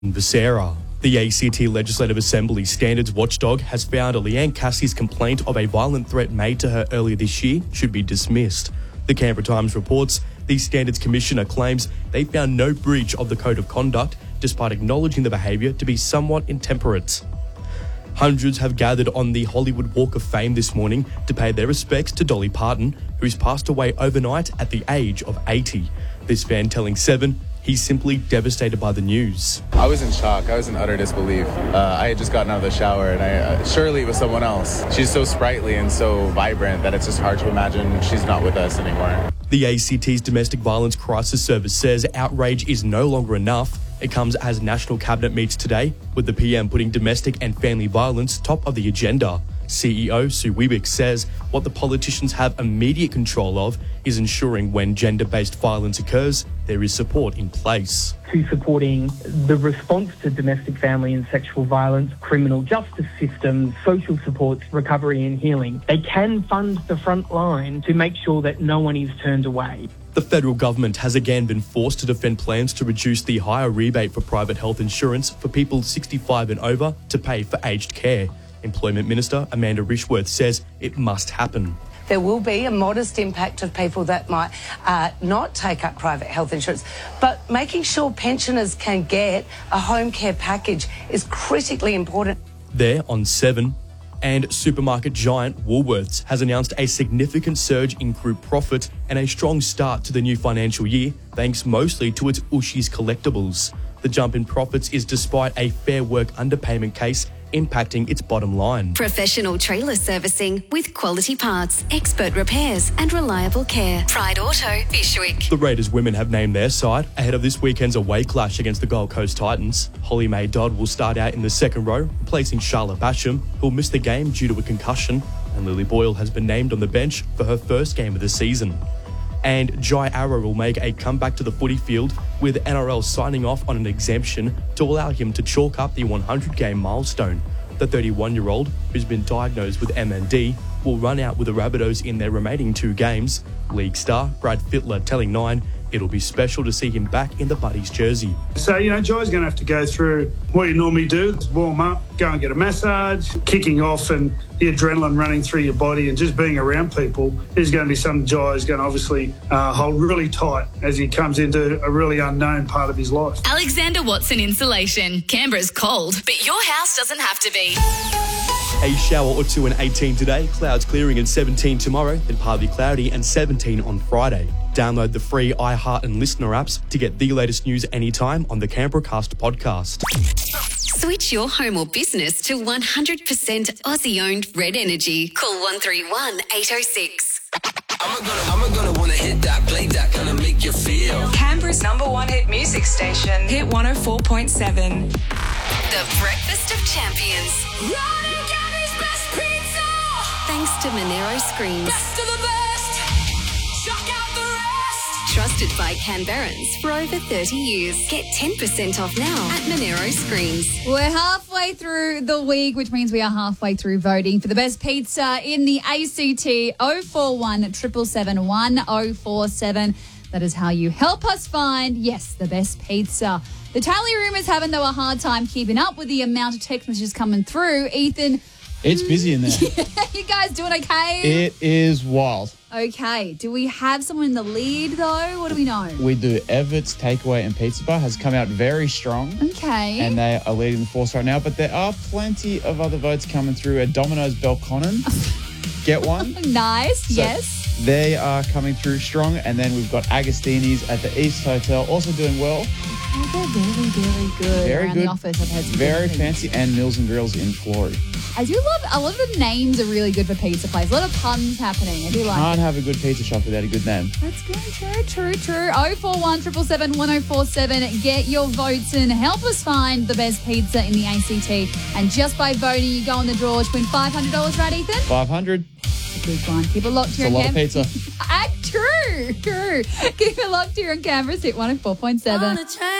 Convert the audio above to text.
In Becerra, the ACT Legislative Assembly Standards Watchdog has found Leanne Cassie's complaint of a violent threat made to her earlier this year should be dismissed. The Canberra Times reports the Standards Commissioner claims they found no breach of the Code of Conduct despite acknowledging the behaviour to be somewhat intemperate. Hundreds have gathered on the Hollywood Walk of Fame this morning to pay their respects to Dolly Parton, who's passed away overnight at the age of 80. This fan telling Seven he's simply devastated by the news. I was in shock. I was in utter disbelief. I had just gotten out of the shower and surely it was someone else. She's so sprightly and so vibrant that it's just hard to imagine she's not with us anymore. The ACT's Domestic Violence Crisis Service says outrage is no longer enough. It comes as National Cabinet meets today, with the PM putting domestic and family violence top of the agenda. CEO Sue Wiebeck says what the politicians have immediate control of is ensuring when gender-based violence occurs, there is support in place. To supporting the response to domestic, family and sexual violence, criminal justice systems, social supports, recovery and healing. They can fund the front line to make sure that no one is turned away. The federal government has again been forced to defend plans to reduce the higher rebate for private health insurance for people 65 and over to pay for aged care. Employment Minister Amanda Rishworth says it must happen. There will be a modest impact of people that might not take up private health insurance, but making sure pensioners can get a home care package is critically important. There on 7. And supermarket giant Woolworths has announced a significant surge in group profit and a strong start to the new financial year, thanks mostly to its Ooshies collectibles. The jump in profits is despite a Fair Work underpayment case impacting its bottom line. Professional trailer servicing with quality parts, expert repairs and reliable care. Pride Auto, Bishwick. The Raiders women have named their side ahead of this weekend's away clash against the Gold Coast Titans. Holly Mae Dodd will start out in the second row, replacing Charlotte Basham, who'll miss the game due to a concussion, and Lily Boyle has been named on the bench for her first game of the season. And Jai Arrow will make a comeback to the footy field, with NRL signing off on an exemption to allow him to chalk up the 100-game milestone. The 31-year-old, who's been diagnosed with MND, will run out with the Rabbitohs in their remaining 2 games. League star Brad Fittler telling Nine it'll be special to see him back in the Buddies jersey. So, Jai's going to have to go through what you normally do, warm up, go and get a massage, kicking off and the adrenaline running through your body and just being around people is going to be something Jai's going to obviously hold really tight as he comes into a really unknown part of his life. Alexander Watson Insulation. Canberra's cold, but your house doesn't have to be. A shower or two and 18 today, clouds clearing and 17 tomorrow, then partly cloudy and 17 on Friday. Download the free iHeart and Listener apps to get the latest news anytime on the Canberra Cast podcast. Switch your home or business to 100% Aussie-owned Red Energy. Call 131 806. I'm gonna wanna hit that, play that, gonna make you feel. Canberra's #1 hit music station. Hit 104.7. The Breakfast of Champions. Thanks to Monero Screens. Best of the best. Chuck out the rest. Trusted by Canberrans for over 30 years. Get 10% off now at Monero Screens. We're halfway through the week, which means we are halfway through voting for the best pizza in the ACT. 041 777 1047. That is how you help us find, yes, the best pizza. The tally room is having, though, a hard time keeping up with the amount of text messages coming through. Ethan. It's busy in there. You guys doing okay? It is wild. Okay. Do we have someone in the lead, though? What do we know? We do. Everett's Takeaway and Pizza Bar has come out very strong. Okay. And they are leading the force right now. But there are plenty of other votes coming through at Domino's Belconnen. Get one. Nice. So yes. They are coming through strong. And then we've got Agostini's at the East Hotel also doing well. Oh, they're very, very good. Very around good. The office. I've had some very good fancy. And Mills and Grills in Flory. I love the names are really good for pizza places. A lot of puns happening. I do like Can't it. have a good pizza shop without a good name. That's good. True. 041 777 1047. Get your votes in. Help us find the best pizza in the ACT. And just by voting, you go on the draw to win $500, right, Ethan? 500. A big one. Keep it locked here. It's a lot of pizza. True. Keep it locked here on Canberra's Hit 104.7.